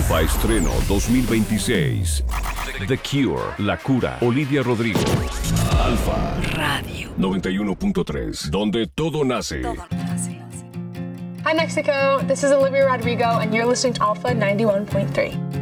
Alfa Estreno 2026. The Cure, La Cura, Olivia Rodrigo. Alfa Radio 91.3, donde todo nace. Hi Mexico, this is Olivia Rodrigo and you're listening to Alpha 91.3.